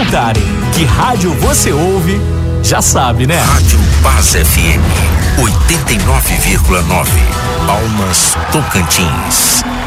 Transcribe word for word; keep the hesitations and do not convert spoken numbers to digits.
perguntarem que rádio você ouve, já sabe, né? Rádio Paz F M, oitenta e nove vírgula nove, Palmas, Tocantins.